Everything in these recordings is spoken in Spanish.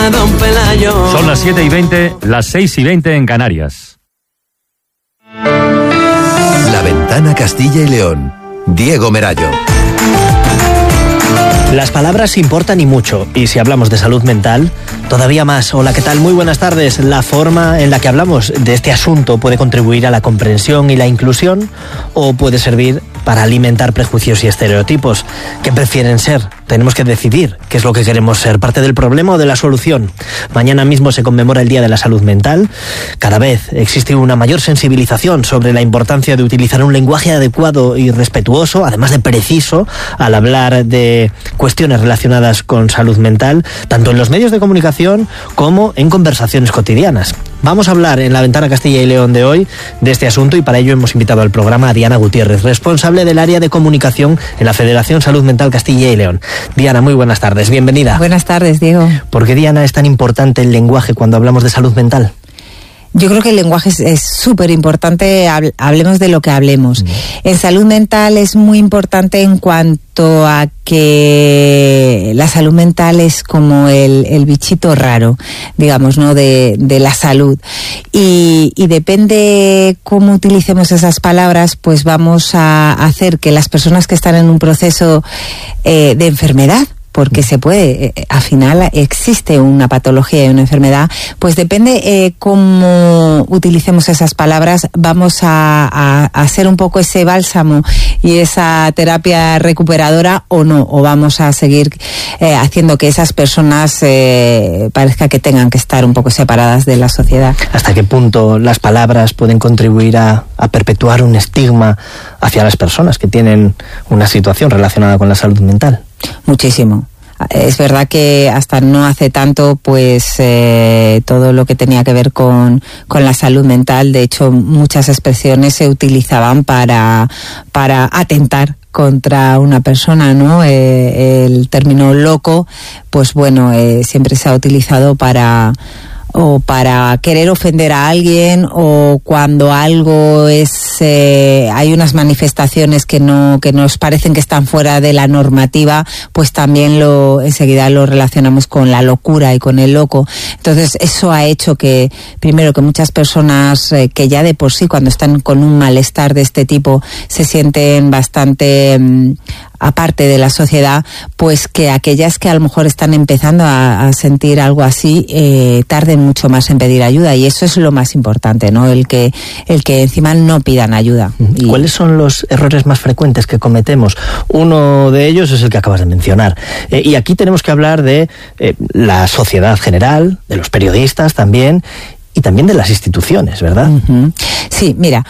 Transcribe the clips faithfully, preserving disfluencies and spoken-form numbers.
Don Pelayo. Son las siete y veinte, las seis y veinte en Canarias. La Ventana Castilla y León. Diego Merayo. Las palabras importan y mucho, y si hablamos de salud mental, todavía más. Hola, ¿qué tal? Muy buenas tardes. La forma en la que hablamos de este asunto puede contribuir a la comprensión y la inclusión, o puede servir para alimentar prejuicios y estereotipos. ¿Qué prefieren ser? Tenemos que decidir qué es lo que queremos ser, parte del problema o de la solución. Mañana mismo se conmemora el Día de la Salud Mental. Cada vez existe una mayor sensibilización sobre la importancia de utilizar un lenguaje adecuado y respetuoso, además de preciso, al hablar de cuestiones relacionadas con salud mental, tanto en los medios de comunicación como en conversaciones cotidianas. Vamos a hablar en La Ventana Castilla y León de hoy de este asunto, y para ello hemos invitado al programa a Diana Gutiérrez, responsable del área de comunicación en la Federación Salud Mental Castilla y León. Diana, muy buenas tardes, bienvenida. Buenas tardes, Diego. ¿Por qué, Diana, es tan importante el lenguaje cuando hablamos de salud mental? Yo creo que el lenguaje es súper importante, hablemos de lo que hablemos. Mm. En salud mental es muy importante en cuanto a que la salud mental es como el, el bichito raro, digamos, ¿no? De, de la salud. Y, y depende cómo utilicemos esas palabras, pues vamos a hacer que las personas que están en un proceso eh, de enfermedad, porque se puede, eh, al final existe una patología y una enfermedad, pues depende eh, cómo utilicemos esas palabras, vamos a, a, a hacer un poco ese bálsamo y esa terapia recuperadora o no, o vamos a seguir eh, haciendo que esas personas eh, parezca que tengan que estar un poco separadas de la sociedad. ¿Hasta qué punto las palabras pueden contribuir a, a perpetuar un estigma hacia las personas que tienen una situación relacionada con la salud mental? Muchísimo. Es verdad que hasta no hace tanto, pues eh, todo lo que tenía que ver con, con la salud mental, de hecho muchas expresiones se utilizaban para, para atentar contra una persona, ¿no? Eh, el término loco, pues bueno, eh, siempre se ha utilizado para o para querer ofender a alguien, o cuando algo es eh, hay unas manifestaciones que no que nos parecen que están fuera de la normativa, pues también lo enseguida lo relacionamos con la locura y con el loco. Entonces eso ha hecho que primero que muchas personas eh, que ya de por sí cuando están con un malestar de este tipo se sienten bastante mm, aparte de la sociedad, pues que aquellas que a lo mejor están empezando a, a sentir algo así eh, tarden mucho más en pedir ayuda, y eso es lo más importante, ¿no? El que el que encima no pidan ayuda. Y ¿cuáles son los errores más frecuentes que cometemos? Uno de ellos es el que acabas de mencionar. Eh, y aquí tenemos que hablar de eh, la sociedad general, de los periodistas también, y también de las instituciones, ¿verdad? Uh-huh. Sí, mira,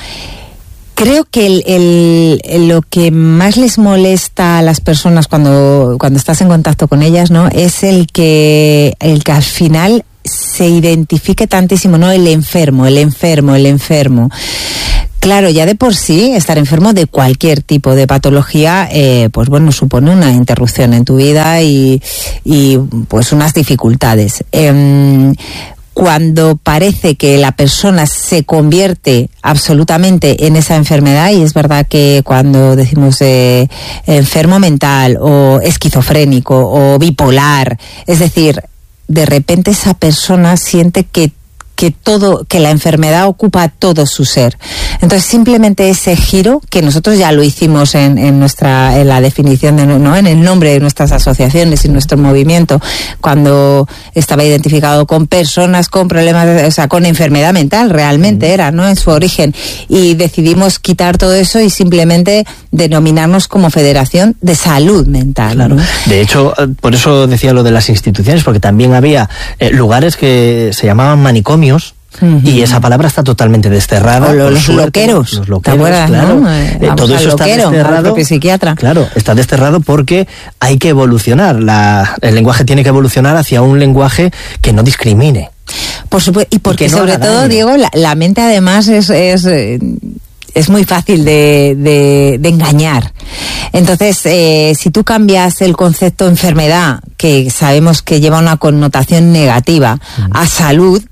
creo que el, el, el, lo que más les molesta a las personas cuando, cuando estás en contacto con ellas, ¿no? Es el que, el que al final se identifique tantísimo, ¿no? El enfermo, el enfermo, el enfermo. Claro, ya de por sí, estar enfermo de cualquier tipo de patología, eh, pues bueno, supone una interrupción en tu vida y, y pues unas dificultades. Eh, Cuando parece que la persona se convierte absolutamente en esa enfermedad, y es verdad que cuando decimos eh, enfermo mental o esquizofrénico o bipolar, es decir, de repente esa persona siente que que todo, que la enfermedad ocupa todo su ser. Entonces simplemente ese giro, que nosotros ya lo hicimos en, en nuestra, en la definición de, ¿no? En el nombre de nuestras asociaciones y nuestro movimiento, cuando estaba identificado con personas con problemas, de, o sea, con enfermedad mental, realmente mm. era, ¿no? En su origen. Y decidimos quitar todo eso y simplemente denominarnos como Federación de Salud Mental. Claro. ¿No? De hecho, por eso decía lo de las instituciones, porque también había eh, lugares que se llamaban manicomios. Uh-huh. Y esa palabra está totalmente desterrada. O lo, los, suerte, loqueros, los loqueros, ¿te acuerdas? Claro. ¿No? Eh, eh, todo eso está loquero, desterrado. Psiquiatra. Claro, está desterrado porque hay que evolucionar. La, el lenguaje tiene que evolucionar hacia un lenguaje que no discrimine. Por supuesto, y porque no sobre todo, daño. Diego, la, la mente además es, es eh, es muy fácil de, de, de engañar. Entonces, eh, si tú cambias el concepto enfermedad, que sabemos que lleva una connotación negativa, uh-huh. a salud,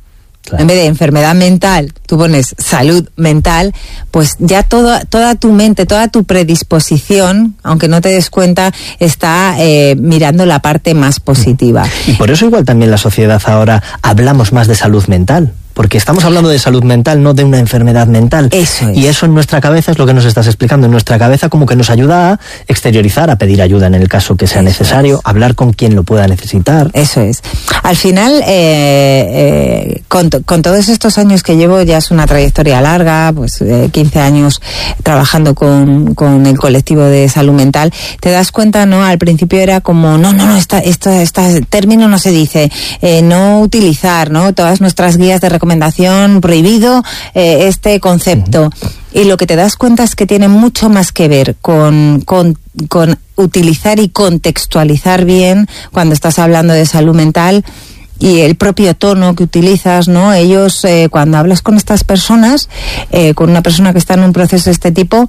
Claro. En vez de enfermedad mental, tú pones salud mental, pues ya todo, toda tu mente, toda tu predisposición, aunque no te des cuenta, está eh, mirando la parte más positiva. Y por eso igual también la sociedad ahora hablamos más de salud mental. Porque estamos hablando de salud mental, no de una enfermedad mental. Eso es. Y eso en nuestra cabeza es lo que nos estás explicando. En nuestra cabeza como que nos ayuda a exteriorizar, a pedir ayuda en el caso que sea eso necesario, es. Hablar con quien lo pueda necesitar. Eso es. Al final, eh, eh, con, con todos estos años que llevo, ya es una trayectoria larga, pues eh, quince años trabajando con, con el colectivo de salud mental, te das cuenta, ¿no? Al principio era como, no, no, no, esta, esta, este término no se dice, eh, no utilizar, ¿no? Todas nuestras guías de recomendación recomendación prohibido eh, este concepto. Uh-huh. Y lo que te das cuenta es que tiene mucho más que ver con, con, con utilizar y contextualizar bien cuando estás hablando de salud mental y el propio tono que utilizas, ¿no? Ellos, eh, cuando hablas con estas personas, eh, con una persona que está en un proceso de este tipo,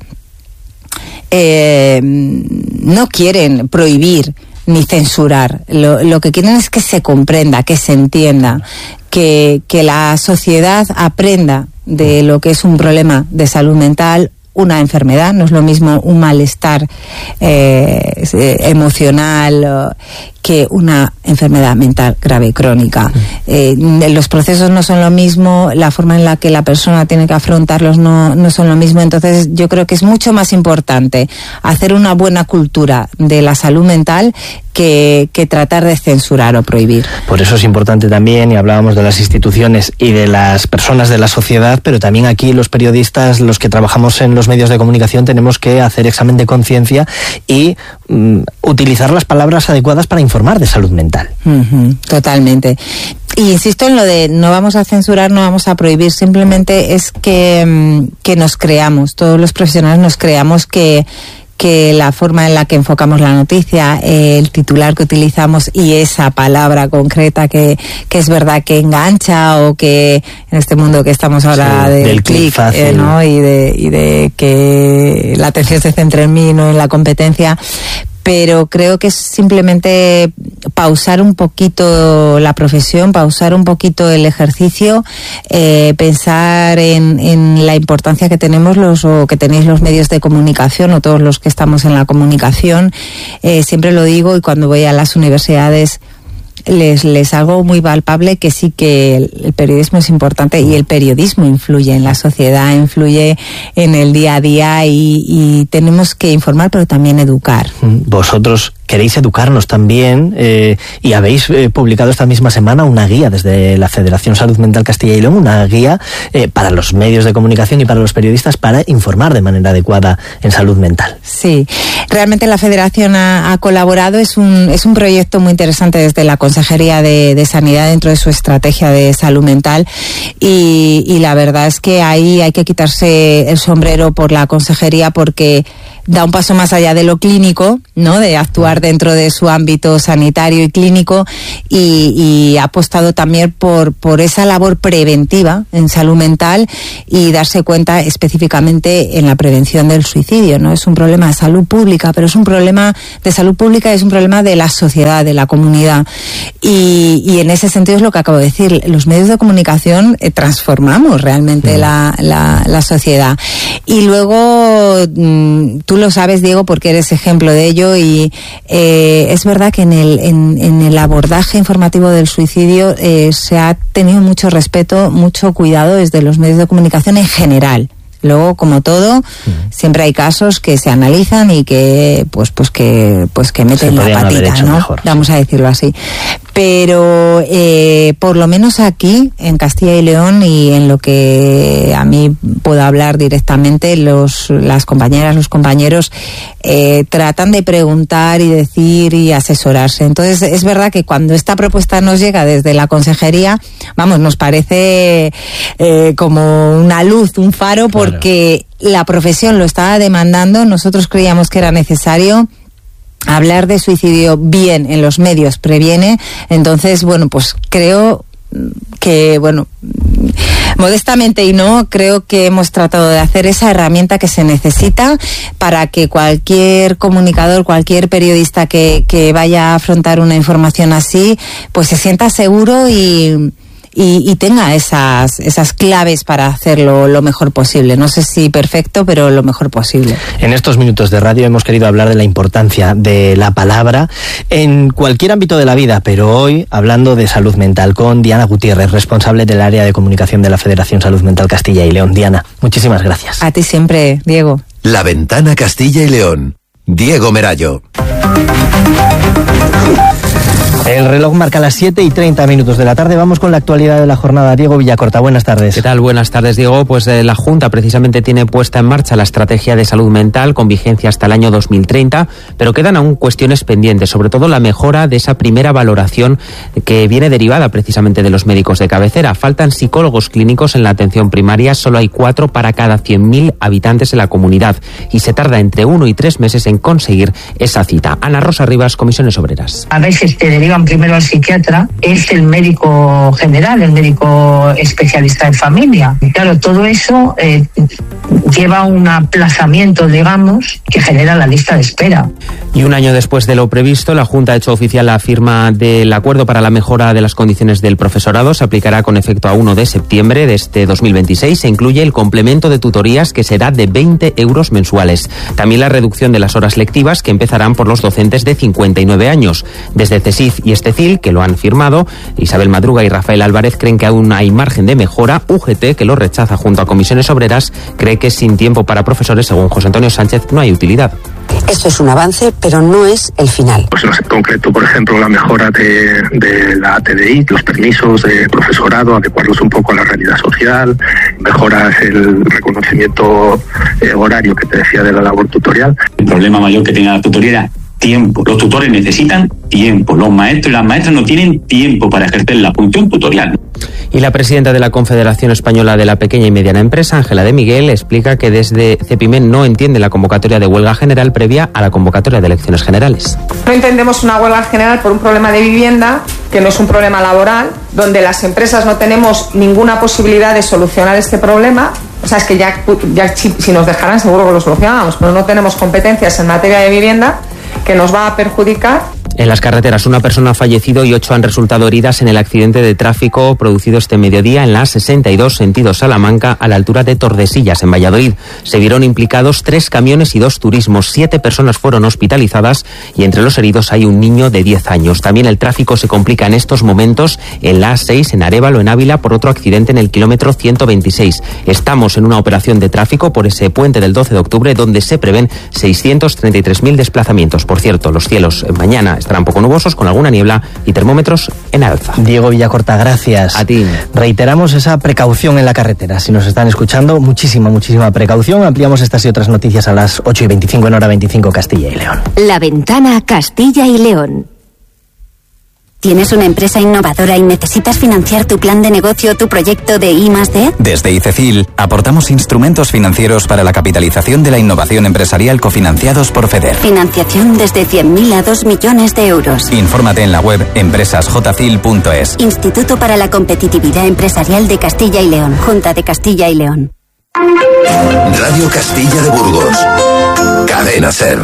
eh, no quieren prohibir ni censurar. Lo, lo que quieren es que se comprenda, que se entienda, que, que la sociedad aprenda de lo que es un problema de salud mental, una enfermedad, no es lo mismo un malestar eh, emocional que una enfermedad mental grave crónica. Eh, los procesos no son lo mismo, la forma en la que la persona tiene que afrontarlos no, no son lo mismo, entonces yo creo que es mucho más importante hacer una buena cultura de la salud mental que, que tratar de censurar o prohibir. Por eso es importante también, y hablábamos de las instituciones y de las personas de la sociedad, pero también aquí los periodistas, los que trabajamos en los medios de comunicación, tenemos que hacer examen de conciencia y mm, utilizar las palabras adecuadas para informar de salud mental. Uh-huh, totalmente. Y insisto en lo de no vamos a censurar, no vamos a prohibir, simplemente es que, que nos creamos, todos los profesionales nos creamos que que la forma en la que enfocamos la noticia, eh, el titular que utilizamos y esa palabra concreta que, que es verdad que engancha, o que en este mundo que estamos ahora sí, del, del clic, eh, ¿no? y de y de que la atención se centre en mí, no en la competencia. Pero creo que es simplemente pausar un poquito la profesión, pausar un poquito el ejercicio, eh, pensar en, en la importancia que tenemos los o que tenéis los medios de comunicación, o todos los que estamos en la comunicación. Eh, siempre lo digo, y cuando voy a las universidades les les hago muy palpable que sí, que el, el periodismo es importante, y el periodismo influye en la sociedad, influye en el día a día, y, y tenemos que informar pero también educar. Vosotros queréis educarnos también, eh, y habéis eh, publicado esta misma semana una guía desde la Federación Salud Mental Castilla y León, una guía eh, para los medios de comunicación y para los periodistas para informar de manera adecuada en salud mental. Sí, realmente la Federación ha, ha colaborado, es un, es un proyecto muy interesante desde la Consejería de, de Sanidad dentro de su estrategia de salud mental, y, y la verdad es que ahí hay que quitarse el sombrero por la Consejería, porque da un paso más allá de lo clínico, ¿no? De actuar dentro de su ámbito sanitario y clínico, y, y ha apostado también por, por esa labor preventiva en salud mental, y darse cuenta específicamente en la prevención del suicidio, ¿no? Es un problema de salud pública, pero es un problema de salud pública, es un problema de la sociedad, de la comunidad. Y, y en ese sentido es lo que acabo de decir, los medios de comunicación eh, transformamos realmente mm. la, la, la sociedad. Y luego, mmm, tú lo sabes, Diego, porque eres ejemplo de ello, y eh, es verdad que en el, en, en el abordaje informativo del suicidio eh, se ha tenido mucho respeto, mucho cuidado desde los medios de comunicación en general. Luego, como todo, uh-huh. siempre hay casos que se analizan y que pues pues que pues que meten la patita, ¿no? Mejor, Vamos sí. a decirlo así. Pero eh, por lo menos aquí en Castilla y León, y en lo que a mí puedo hablar directamente, los las compañeras, los compañeros eh, tratan de preguntar y decir y asesorarse. Entonces es verdad que cuando esta propuesta nos llega desde la consejería, vamos, nos parece eh, como una luz, un faro, porque porque la profesión lo estaba demandando. Nosotros creíamos que era necesario. Hablar de suicidio bien en los medios previene. Entonces, bueno, pues creo que, bueno, modestamente y no, creo que hemos tratado de hacer esa herramienta que se necesita para que cualquier comunicador, cualquier periodista que, que vaya a afrontar una información así, pues se sienta seguro y... y, y tenga esas, esas claves para hacerlo lo mejor posible. No sé si perfecto, pero lo mejor posible. En estos minutos de radio hemos querido hablar de la importancia de la palabra en cualquier ámbito de la vida, pero hoy hablando de salud mental con Diana Gutiérrez, responsable del área de comunicación de la Federación Salud Mental Castilla y León. Diana, muchísimas gracias. A ti siempre, Diego. La Ventana Castilla y León. Diego Merallo. El reloj marca las siete y treinta minutos de la tarde. Vamos con la actualidad de la jornada. Diego Villacorta, buenas tardes. ¿Qué tal? Buenas tardes, Diego. Pues eh, la Junta precisamente tiene puesta en marcha la estrategia de salud mental con vigencia hasta el año dos mil treinta, pero quedan aún cuestiones pendientes, sobre todo la mejora de esa primera valoración que viene derivada precisamente de los médicos de cabecera. Faltan psicólogos clínicos en la atención primaria, solo hay cuatro para cada cien mil habitantes en la comunidad y se tarda entre uno y tres meses en conseguir esa cita. Ana Rosa Rivas, Comisiones Obreras. A veces te derivan primero al psiquiatra, es el médico general, el médico especialista en familia. Y claro, todo eso eh, lleva un aplazamiento, digamos, que genera la lista de espera. Y un año después de lo previsto, la Junta ha hecho oficial la firma del acuerdo para la mejora de las condiciones del profesorado. Se aplicará con efecto a uno de septiembre de este dos mil veintiséis. Se incluye el complemento de tutorías, que será de veinte euros mensuales. También la reducción de las horas lectivas, que empezarán por los docentes de cincuenta y nueve años. Desde CESIF y Estecil, que lo han firmado, Isabel Madruga y Rafael Álvarez creen que aún hay margen de mejora. U G T, que lo rechaza junto a Comisiones Obreras, cree que sin tiempo para profesores, según José Antonio Sánchez, no hay utilidad. Esto es un avance, pero no es el final. Pues en concreto, por ejemplo, la mejora de, de la A T D I, los permisos de profesorado, adecuarlos un poco a la realidad social, mejoras el reconocimiento eh, horario que te decía de la labor tutorial. El problema mayor que tiene la tutoría era tiempo. Los tutores necesitan tiempo. Los maestros y las maestras no tienen tiempo para ejercer la función tutorial. Y la presidenta de la Confederación Española de la Pequeña y Mediana Empresa, Ángela de Miguel, explica que desde Cepimen no entiende la convocatoria de huelga general previa a la convocatoria de elecciones generales. No entendemos una huelga general por un problema de vivienda, que no es un problema laboral, donde las empresas no tenemos ninguna posibilidad de solucionar este problema. O sea, es que ya, ya si nos dejaran seguro que lo solucionamos, pero no tenemos competencias en materia de vivienda, que nos va a perjudicar. En las carreteras, una persona ha fallecido y ocho han resultado heridas en el accidente de tráfico producido este mediodía en la A sesenta y dos, sentido Salamanca, a la altura de Tordesillas, en Valladolid. Se vieron implicados tres camiones y dos turismos. Siete personas fueron hospitalizadas y entre los heridos hay un niño de diez años. También el tráfico se complica en estos momentos en la A seis, en Arévalo, en Ávila, por otro accidente en el kilómetro ciento veintiséis. Estamos en una operación de tráfico por ese puente del doce de octubre, donde se prevén seiscientos treinta y tres mil desplazamientos. Por cierto, los cielos mañana estarán poco nubosos, con alguna niebla y termómetros en alza. Diego Villacorta, gracias. A ti. Reiteramos esa precaución en la carretera. Si nos están escuchando, muchísima, muchísima precaución. Ampliamos estas y otras noticias a las ocho y veinticinco en hora veinticinco Castilla y León. La Ventana Castilla y León. ¿Tienes una empresa innovadora y necesitas financiar tu plan de negocio o tu proyecto de I más D? Desde ICECIL aportamos instrumentos financieros para la capitalización de la innovación empresarial cofinanciados por FEDER. Financiación desde cien mil a dos millones de euros. Infórmate en la web empresas j c i l punto es. Instituto para la Competitividad Empresarial de Castilla y León. Junta de Castilla y León. Radio Castilla de Burgos. Cadena SER.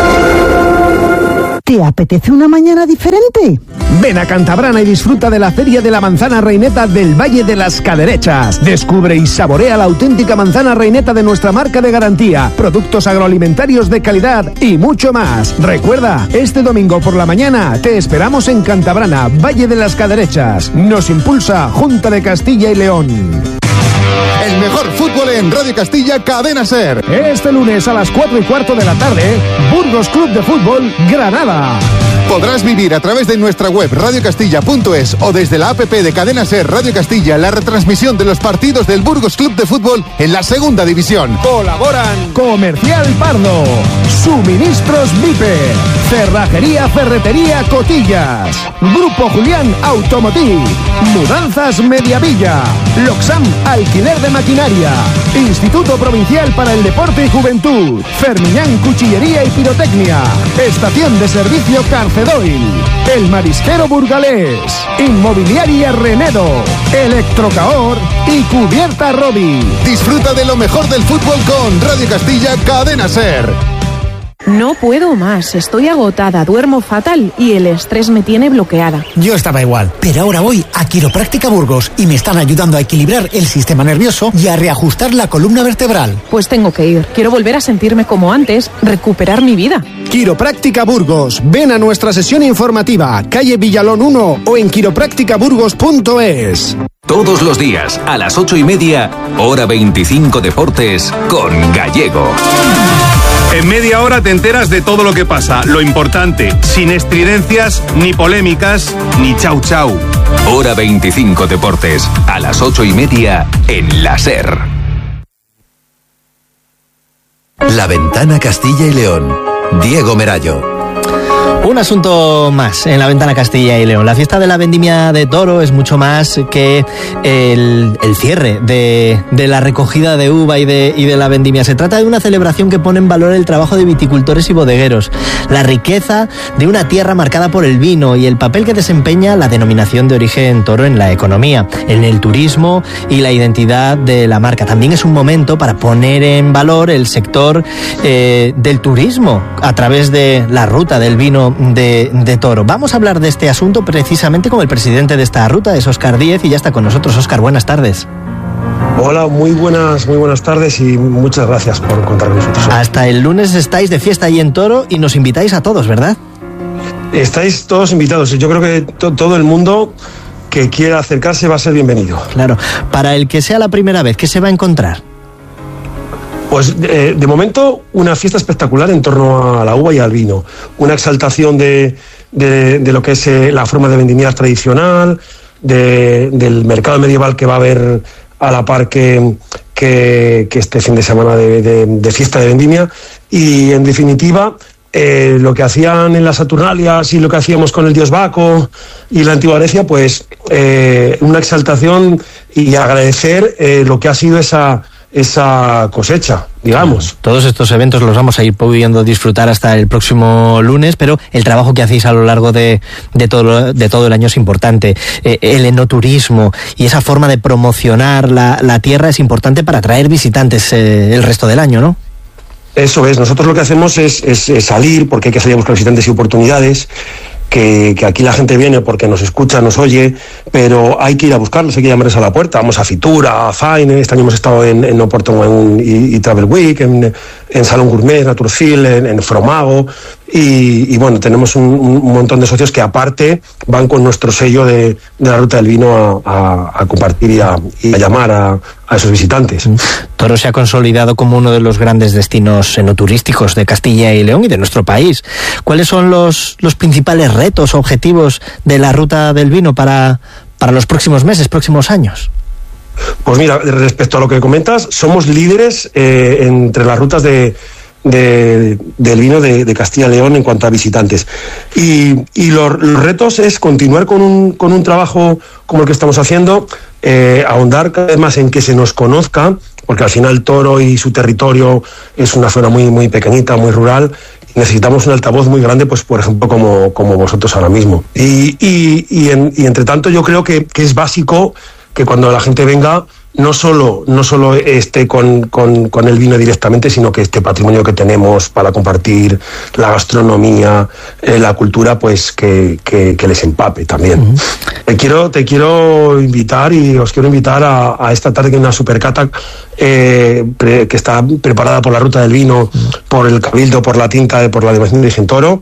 ¿Te apetece una mañana diferente? Ven a Cantabrana y disfruta de la Feria de la Manzana Reineta del Valle de las Caderechas. Descubre y saborea la auténtica manzana reineta de nuestra marca de garantía, productos agroalimentarios de calidad y mucho más. Recuerda, este domingo por la mañana te esperamos en Cantabrana, Valle de las Caderechas. Nos impulsa Junta de Castilla y León. El mejor fútbol en Radio Castilla, Cadena SER. Este lunes a las cuatro y cuarto de la tarde, Burgos Club de Fútbol, Granada. Podrás vivir a través de nuestra web radio castilla punto es o desde la app de Cadena SER Radio Castilla la retransmisión de los partidos del Burgos Club de Fútbol en la segunda división. Colaboran Comercial Pardo, Suministros Vipe, Cerrajería Ferretería Cotillas, Grupo Julián Automotiv, Mudanzas Mediavilla, Loxam Alquiler de Maquinaria, Instituto Provincial para el Deporte y Juventud, Fermiñán Cuchillería y Pirotecnia, Estación de Servicio Carcedoil, El Marisquero Burgalés, Inmobiliaria Renedo, Electrocaor y Cubierta Robi. Disfruta de lo mejor del fútbol con Radio Castilla, Cadena SER. No puedo más, estoy agotada, duermo fatal y el estrés me tiene bloqueada. Yo estaba igual, pero ahora voy a Quiropráctica Burgos y me están ayudando a equilibrar el sistema nervioso y a reajustar la columna vertebral. Pues tengo que ir, quiero volver a sentirme como antes, recuperar mi vida. Quiropráctica Burgos, ven a nuestra sesión informativa, calle Villalón uno o en quiropráctica burgos punto es. Todos los días, a las ocho y media, Hora veinticinco Deportes, con Gallego. En media hora te enteras de todo lo que pasa, lo importante, sin estridencias, ni polémicas, ni chau chau. Hora veinticinco Deportes, a las ocho y media, en la SER. La Ventana Castilla y León. Diego Merallo. Un asunto más en la Ventana Castilla y León. La fiesta de la vendimia de toro es mucho más que el, el cierre de, de la recogida de uva y de, y de la vendimia. Se trata de una celebración que pone en valor el trabajo de viticultores y bodegueros, la riqueza de una tierra marcada por el vino y el papel que desempeña la denominación de origen toro en la economía, en el turismo y la identidad de la marca. También es un momento para poner en valor el sector eh, del turismo a través de la ruta del vino De, de toro. Vamos a hablar de este asunto precisamente con el presidente de esta ruta, es Óscar Díez, y ya está con nosotros. Óscar, buenas tardes. Hola, muy buenas, muy buenas tardes y muchas gracias por contar con nosotros. Hasta el lunes estáis de fiesta ahí en Toro y nos invitáis a todos, ¿verdad? Estáis todos invitados. Yo creo que to- todo el mundo que quiera acercarse va a ser bienvenido. Claro. Para el que sea la primera vez, ¿qué se va a encontrar? Pues eh, de momento una fiesta espectacular en torno a la uva y al vino, una exaltación de, de, de lo que es eh, la forma de vendimiar tradicional, de, del mercado medieval que va a haber a la par que, que, que este fin de semana de, de, de fiesta de vendimia y en definitiva eh, lo que hacían en las Saturnalias y lo que hacíamos con el dios Baco y la antigua Grecia, pues eh, una exaltación y agradecer eh, lo que ha sido esa esa cosecha, digamos. Todos estos eventos los vamos a ir pudiendo disfrutar hasta el próximo lunes, pero el trabajo que hacéis a lo largo de, de, todo, de todo el año es importante. Eh, el enoturismo y esa forma de promocionar la, la tierra es importante para atraer visitantes eh, el resto del año, ¿no? Eso es, nosotros lo que hacemos es, es, es salir, porque hay que salir a buscar visitantes y oportunidades, que, que aquí la gente viene porque nos escucha, nos oye, pero hay que ir a buscarlos, hay que llamarles a la puerta. Vamos a Fitura, a Fine, este año hemos estado en, en Oporto en, y, y Travel Week, en, en Salón Gourmet, Naturfil, en, en Fromago, y, y bueno, tenemos un, un montón de socios que aparte van con nuestro sello de, de la ruta del vino a, a, a compartir y a, y a llamar a, a esos visitantes. Toro se ha consolidado como uno de los grandes destinos enoturísticos de Castilla y León y de nuestro país. ¿Cuáles son los, los principales retos, objetivos de la ruta del vino para, para los próximos meses, próximos años? Pues mira, respecto a lo que comentas, somos líderes eh, entre las rutas de, de, del vino de, de Castilla y León en cuanto a visitantes. Y, y los, los retos es continuar con un, con un trabajo como el que estamos haciendo, eh, ahondar cada vez más en que se nos conozca, porque al final Toro y su territorio es una zona muy, muy pequeñita, muy rural. Necesitamos un altavoz muy grande, pues por ejemplo, como, como vosotros ahora mismo. Y, y, y, en, y entre tanto yo creo que, que es básico que cuando la gente venga no solo, no solo esté con, con, con el vino directamente, sino que este patrimonio que tenemos para compartir, la gastronomía, eh, la cultura, pues que, que, que les empape también. Uh-huh. Te quiero, te quiero invitar y os quiero invitar a, a esta tarde que hay una supercata eh, pre, que está preparada por la Ruta del Vino, uh-huh. por el Cabildo, por la Tinta, por la Denominación de Origen Toro,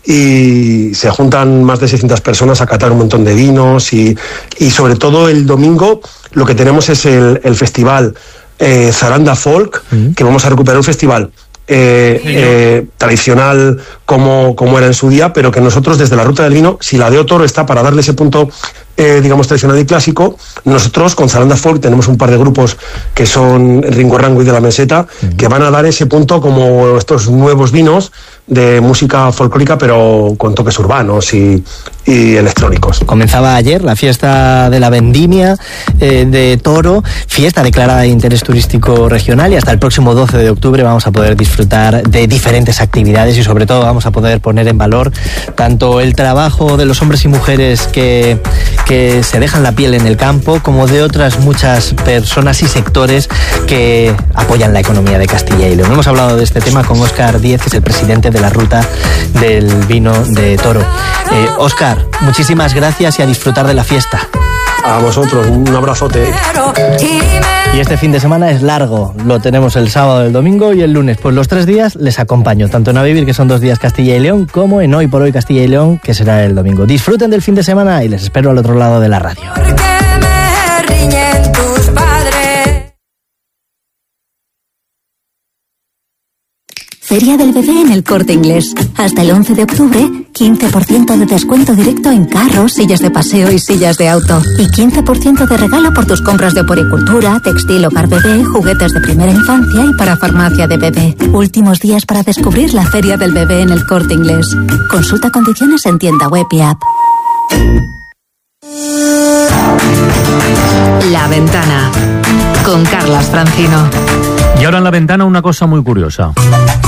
y se juntan más de seiscientas personas a catar un montón de vinos y, y sobre todo el domingo lo que tenemos es el, el festival eh, Zaranda Folk, uh-huh. que vamos a recuperar un festival eh, eh, tradicional como, como era en su día, pero que nosotros desde la Ruta del Vino, si la de Toro está para darle ese punto eh, digamos tradicional y clásico, nosotros con Zaranda Folk tenemos un par de grupos que son Ringo Rango y de la Meseta, uh-huh. que van a dar ese punto como estos nuevos vinos de música folclórica pero con toques urbanos y, y electrónicos. Comenzaba ayer la fiesta de la vendimia eh, de Toro, fiesta declarada de interés turístico regional, y hasta el próximo doce de octubre vamos a poder disfrutar de diferentes actividades y sobre todo vamos a poder poner en valor tanto el trabajo de los hombres y mujeres que, que se dejan la piel en el campo, como de otras muchas personas y sectores que apoyan la economía de Castilla y León. Hemos hablado de este tema con Óscar Díez, que es el presidente de la Ruta del Vino de Toro. Eh, Óscar, muchísimas gracias y a disfrutar de la fiesta. A vosotros, un abrazote. Y este fin de semana es largo, lo tenemos el sábado, el domingo y el lunes. Pues los tres días les acompaño, tanto en A Vivir, que son dos días Castilla y León, como en Hoy por Hoy Castilla y León, que será el domingo. Disfruten del fin de semana y les espero al otro lado de la radio. Feria del Bebé en El Corte Inglés. Hasta el once de octubre, quince por ciento de descuento directo en carros, sillas de paseo y sillas de auto. Y quince por ciento de regalo por tus compras de oporicultura, textil, hogar bebé, juguetes de primera infancia y para farmacia de bebé. Últimos días para descubrir la Feria del Bebé en El Corte Inglés. Consulta condiciones en tienda web y app. La Ventana, con Carlas Francino. Y ahora en La Ventana una cosa muy curiosa.